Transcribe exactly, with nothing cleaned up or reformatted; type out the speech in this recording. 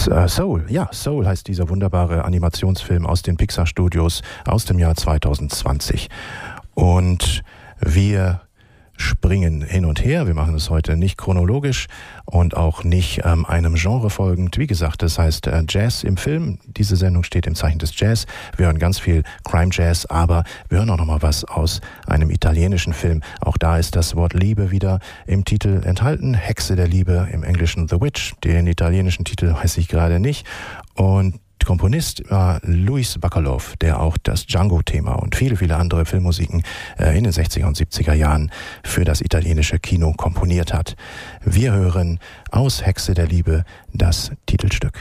Soul, ja, Soul heißt dieser wunderbare Animationsfilm aus den Pixar-Studios aus dem Jahr zweitausendzwanzig. Und wir springen hin und her. Wir machen es heute nicht chronologisch und auch nicht ähm, einem Genre folgend. Wie gesagt, das heißt äh, Jazz im Film. Diese Sendung steht im Zeichen des Jazz. Wir hören ganz viel Crime Jazz, aber wir hören auch noch mal was aus einem italienischen Film. Auch da ist das Wort Liebe wieder im Titel enthalten. Hexe der Liebe, im Englischen The Witch. Den italienischen Titel weiß ich gerade nicht. Und Komponist war Luis Bacalov, der auch das Django-Thema und viele, viele andere Filmmusiken äh, in den sechziger und siebziger Jahren für das italienische Kino komponiert hat. Wir hören aus Hexe der Liebe das Titelstück.